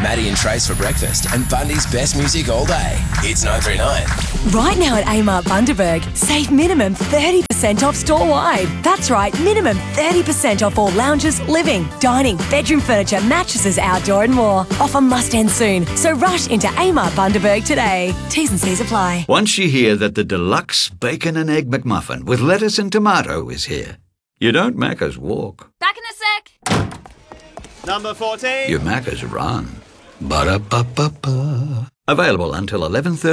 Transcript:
Maddie and Trace for breakfast and Bundy's best music all day. It's 939. Right now at Amart Bundaberg, save minimum 30% off store-wide. That's right, minimum 30% off all lounges, living, dining, bedroom furniture, mattresses, outdoor and more. Offer must end soon, so rush into Amart Bundaberg today. T's and C's apply. Once you hear that the deluxe bacon and egg McMuffin with lettuce and tomato is here, you don't Macca's walk. Back in a sec. Number 14. You Macca's run. Ba-da-ba-ba-ba. Available until 11:30.